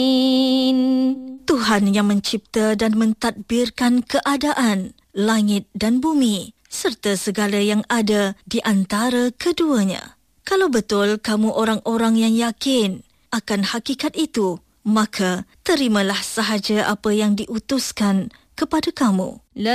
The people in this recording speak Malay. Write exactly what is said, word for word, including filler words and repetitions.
Tuhan yang mencipta dan mentadbirkan keadaan, langit dan bumi, serta segala yang ada di antara keduanya. Kalau betul kamu orang-orang yang yakin akan hakikat itu, maka terimalah sahaja apa yang diutuskan kepada kamu.